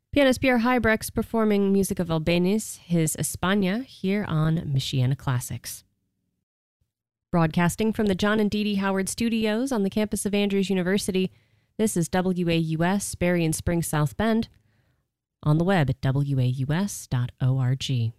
Pianist Pierre Huybrechts performing music of Albéniz, his España, here on Michiana Classics. Broadcasting from the John and Dee Dee Howard Studios on the campus of Andrews University, this is WAUS, Berrien Springs, South Bend, on the web at waus.org.